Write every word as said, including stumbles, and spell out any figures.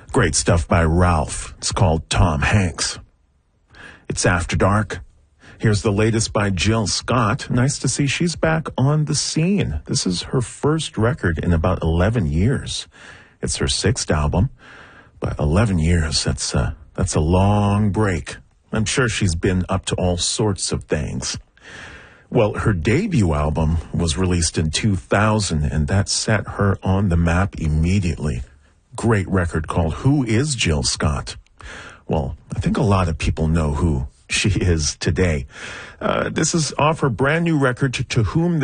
Great stuff by Ralph. It's called Tom Hanks. It's After Dark. Here's the latest by Jill Scott. Nice to see she's back on the scene. This is her first record in about eleven years. It's her sixth album, but eleven years, that's a, that's a long break. I'm sure she's been up to all sorts of things. Well, her debut album was released in two thousand, and that set her on the map immediately. Great record called Who is Jill Scott? Well, I think a lot of people know who she is today. Uh, this is off her brand new record, To Whom